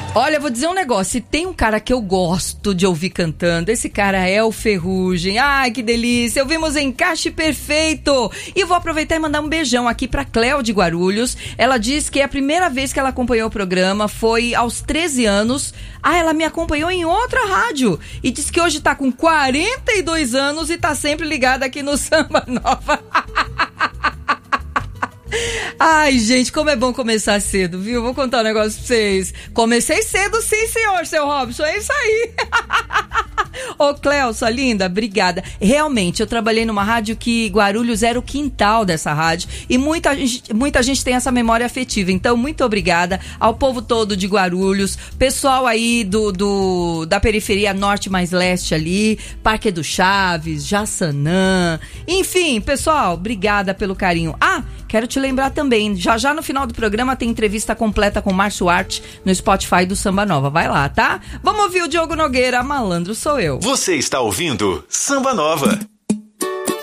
Olha, eu vou dizer um negócio, se tem um cara que eu gosto de ouvir cantando, esse cara é o Ferrugem. Ai, que delícia, ouvimos Encaixe Perfeito. E vou aproveitar e mandar um beijão aqui pra Cléo de Guarulhos. Ela diz que é a primeira vez que ela acompanhou o programa, foi aos 13 anos. Ela me acompanhou em outra rádio e disse que hoje tá com 42 anos e tá sempre ligada aqui no Samba Nova. Ai, gente, como é bom começar cedo, viu? Vou contar um negócio pra vocês. Comecei cedo, sim, senhor, seu Robson, é isso aí. Ô, Cléo, sua linda, obrigada. Realmente, eu trabalhei numa rádio que Guarulhos era o quintal dessa rádio e muita gente tem essa memória afetiva. Então, muito obrigada ao povo todo de Guarulhos, pessoal aí da periferia norte mais leste ali, Parque do Chaves, Jaçanã, enfim, pessoal, obrigada pelo carinho. Quero te lembrar também, já no final do programa tem entrevista completa com Márcio Arte no Spotify do Samba Nova. Vai lá, tá? Vamos ouvir o Diogo Nogueira, Malandro Sou Eu. Você está ouvindo Samba Nova.